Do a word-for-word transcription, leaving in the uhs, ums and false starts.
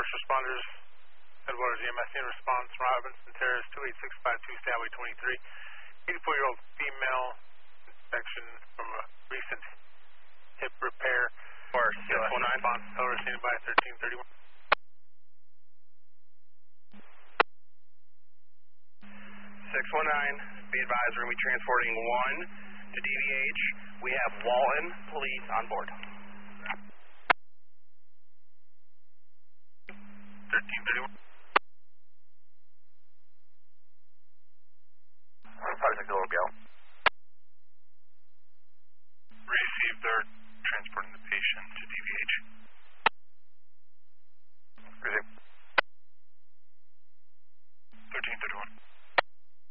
first responders, Headwaters E M S in response, Robinson Terrace, two eight six five two, Statway twenty-three. eighty-four-year-old female, infection from a recent hip repair. Or six one nine. Response, tower standing by thirteen thirty-one. six one nine, be advised, we're going to be transporting one to D V H. We have Walton Police on board. thirteen thirty-one. Project Little Go. Received, they're transporting the patient to D